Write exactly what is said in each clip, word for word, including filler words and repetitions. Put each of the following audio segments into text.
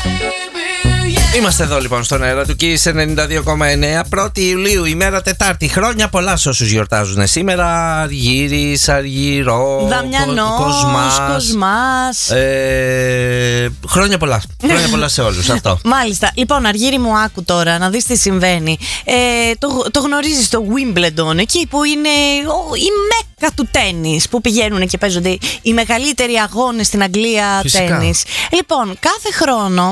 Είμαστε εδώ λοιπόν στον αέρα του Kiss ενενήντα δύο κόμμα εννέα. πρώτη Ιουλίου, ημέρα Τετάρτη. Χρόνια πολλά σε όσους γιορτάζουν σήμερα. Αργύρης, Αργυρό, Δαμιανός, Κοσμάς, Κοσμάς. Ε, χρόνια πολλά. Χρόνια πολλά σε όλους. Αυτό. Μάλιστα. Λοιπόν, Αργύρη μου, άκου τώρα να δεις τι συμβαίνει. Ε, το, το γνωρίζεις το Wimbledon, εκεί που είναι ο, η μέκα του τένις, που πηγαίνουν και παίζονται οι μεγαλύτεροι αγώνες στην Αγγλία τένις. Λοιπόν, κάθε χρόνο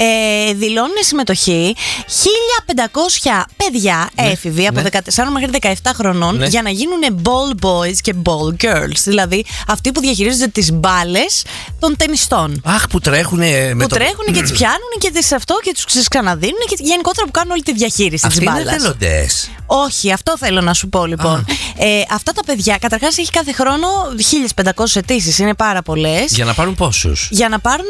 ε, δηλώνουν συμμετοχή χίλια πεντακόσια παιδιά, ναι, έφηβοι, από ναι, δεκατέσσερα μέχρι δεκαεπτά χρονών, ναι, για να γίνουν ball boys και ball girls. Δηλαδή αυτοί που διαχειρίζονται τις μπάλες των τενιστών. Αχ, που τρέχουν. Που με τρέχουν το... και τις πιάνουν και τις αυτό και τους ξαναδίνουν και γενικότερα που κάνουν όλη τη διαχείριση της μπάλας. Αυτοί είναι εθελοντές. Όχι, αυτό θέλω να σου πω λοιπόν. Ε, αυτά τα παιδιά, καταρχάς έχει κάθε χρόνο χίλιες πεντακόσιες αιτήσεις, είναι πάρα πολλές. Για να πάρουν πόσους? Για να πάρουν,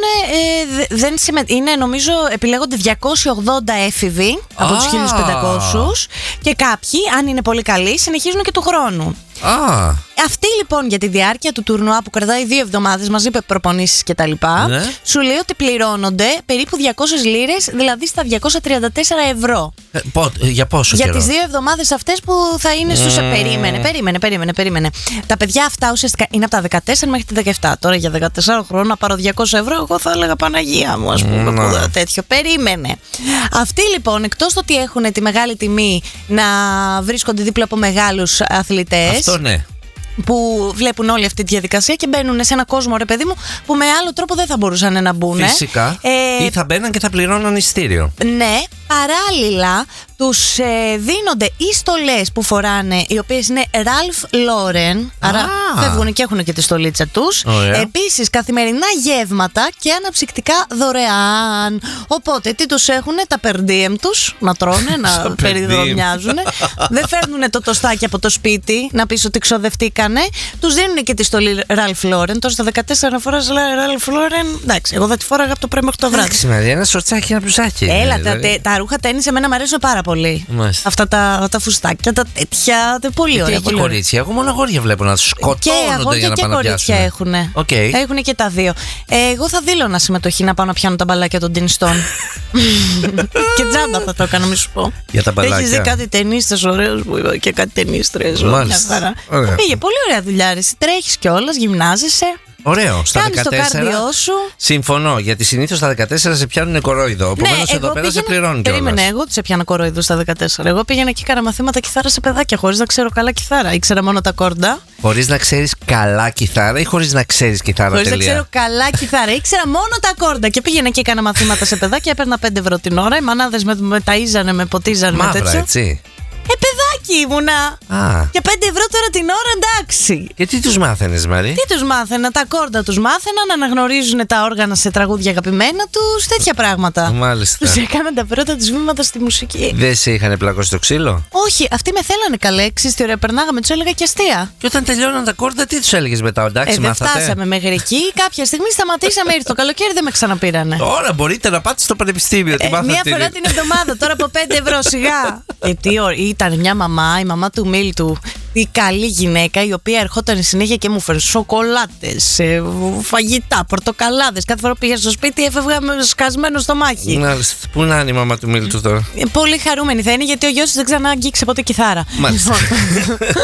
ε, δεν συμμε... είναι νομίζω επιλέγονται διακόσιοι ογδόντα έφηβοι από τους χίλιους πεντακόσιους και κάποιοι, αν είναι πολύ καλοί, συνεχίζουν και του χρόνου. Ah. Αυτή λοιπόν για τη διάρκεια του τουρνουά που κρατάει δύο εβδομάδες μαζί με προπονήσεις και τα λοιπά, ναι, σου λέει ότι πληρώνονται περίπου διακόσιες λίρες, δηλαδή στα διακόσια τριάντα τέσσερα ευρώ. Ε, πό, για πόσο για καιρό? τις δύο εβδομάδες αυτές που θα είναι στους... Mm. Περίμενε, περίμενε, περίμενε, περίμενε. Τα παιδιά αυτά ουσιαστικά είναι από τα δεκατέσσερα μέχρι τα δεκαεπτά. Τώρα για δεκατέσσερα χρόνια να πάρω διακόσια ευρώ, εγώ θα έλεγα Παναγία μου, ας πούμε, mm. τέτοιο. Περίμενε. Αυτοί λοιπόν, εκτός ότι έχουν τη μεγάλη τιμή να βρίσκονται δίπλα από μεγάλους αθλητές. Αυτό ναι. Που βλέπουν όλη αυτή τη διαδικασία και μπαίνουν σε ένα κόσμο, ρε παιδί μου, που με άλλο τρόπο δεν θα μπορούσαν να μπουν. Φυσικά. Ε, ή θα μπαίναν και θα πληρώναν εισιτήριο. Ναι, παράλληλα τους ε, δίνονται οι στολές που φοράνε, οι οποίες είναι Ralph Lauren. Άρα φεύγουν και έχουν και τη στολίτσα τους. Επίσης καθημερινά γεύματα και αναψυκτικά δωρεάν. Οπότε τι τους έχουν? Τα per diem τους να τρώνε, να περιδρομιάζουν. Δεν φέρνουν το τοστάκι από το σπίτι να πεις ότι ξοδευτήκανε. Τους δίνουν και τη στολή Ralph Lauren. Τώρα στα δεκατέσσερα φοράς Ralph Lauren. Εντάξει, εγώ θα τη φόραγα από το πρωί μέχρι το βράδυ. Εντάξει, ένα σορτσάκι, ένα μπλουζάκι. Έλα, δηλαδή. τα, τα ρούχα τένις εμένα μου αρέσουν πάρα πολύ. Μάλιστα. Αυτά τα, τα φουστάκια, τα τέτοια. Πολύ ωραία. Και κορίτσια. Εγώ μόνο αγόρια βλέπω να σκοτώνονται για να πάνε να πιάσουν. Και έχουν. Okay. Έχουν και τα δύο. Ε, εγώ θα δήλωνα συμμετοχή να πάω να πιάνω τα μπαλάκια των τενιστών. Και τζάμπα θα το έκανα, μη σου πω. Για τα μπαλάκια. Έχεις δει κάτι τενίστες ωραίους που είπα και κάτι τενίστρες. Μάλιστα. Πήγε πολύ ωραία δουλειά. Τρέχεις κιόλας, γυμνάζεσαι. Ωραίο, στα κάνεις δεκατέσσερα. Το κάρδιό σου. Συμφωνώ, γιατί συνήθως στα δεκατέσσερα σε πιάνουν κορόιδο. Επομένως ναι, εδώ πέρα πήγαινα, σε πληρώνουν κιόλας. Περίμενε, εγώ σε πιάνω κορόιδο στα δεκατέσσερα. Εγώ πήγαινα και έκανα μαθήματα κιθάρα σε παιδάκια χωρίς να ξέρω καλά κιθάρα. Ήξερα μόνο τα κόρντα. Χωρίς να ξέρεις καλά κιθάρα ή χωρίς να ξέρεις κιθάρα? Χωρίς τελεία. να ξέρω καλά κιθάρα. Ήξερα μόνο τα κόρντα και πήγαινα και έκανα μαθήματα σε παιδάκια. Έπαιρνα πέντε ευρώ την ώρα. Οι μανάδες με, με ταΐζανε, με ποτίζανε. Μαύρα, με τέτοιο. Έτσι. Ε, παιδάκι ήμουνα. Α. Για πέντε ευρώ τώρα την ώρα, εντάξει. Και τι τους μάθαινες, Μαρή? Τι τους μάθαινα, τα κόρτα τους μάθαινα, να αναγνωρίζουν τα όργανα σε τραγούδια αγαπημένα τους, τέτοια πράγματα. Μάλιστα. Τους έκαναν τα πρώτα τους βήματα στη μουσική. Δεν σε είχαν πλακώσει το ξύλο? Όχι, αυτοί με θέλανε καλέ. Ξέρεις τι ωραία, περνάγαμε, τους έλεγα και αστεία. Και όταν τελειώναν τα κόρτα, τι τους έλεγες μετά? Εντάξει, ε, δεν φτάσαμε μέχρι εκεί. Κάποια στιγμή σταματήσαμε, ήρθε το καλοκαίρι, δεν με ξαναπήρανε. Τώρα μπορείτε να πάτε στο πανεπιστήμιο. Ε, μία φορά την εβδομάδα, τώρα από πέντε ευρώ σιγά. ε, τι ώρα, ήταν μια μαμά, η μαμά του Μίλτου. Η καλή γυναίκα, η οποία ερχόταν συνέχεια και μου φέρνει σοκολάτες, φαγητά, πορτοκαλάδες. Κάθε φορά που πήγα στο σπίτι έφευγα σκασμένο στο μάχη. Μάλιστα. Πού να είναι η μαμά του Μίλτου τώρα? Πολύ χαρούμενη θα είναι, γιατί ο γιος της δεν ξανά αγγίξε ποτέ κιθάρα. Μάλιστα.